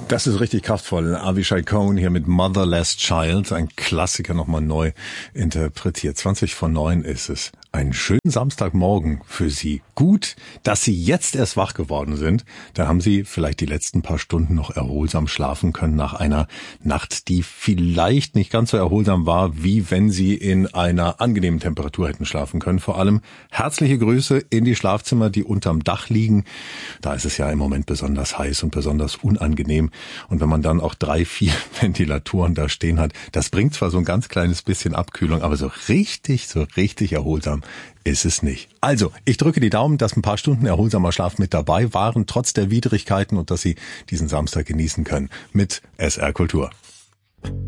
Das ist richtig kraftvoll. Avishai Cohen hier mit Motherless Child, ein Klassiker nochmal neu interpretiert. 8:20 ist es. Einen schönen Samstagmorgen für Sie. Gut, dass Sie jetzt erst wach geworden sind. Da haben Sie vielleicht die letzten paar Stunden noch erholsam schlafen können nach einer Nacht, die vielleicht nicht ganz so erholsam war, wie wenn Sie in einer angenehmen Temperatur hätten schlafen können. Vor allem herzliche Grüße in die Schlafzimmer, die unterm Dach liegen. Da ist es ja im Moment besonders heiß und besonders unangenehm. Und wenn man dann auch 3, 4 Ventilatoren da stehen hat, das bringt zwar so ein ganz kleines bisschen Abkühlung, aber so richtig erholsam ist es nicht. Also, ich drücke die Daumen, dass ein paar Stunden erholsamer Schlaf mit dabei waren, trotz der Widrigkeiten, und dass Sie diesen Samstag genießen können mit SR Kultur.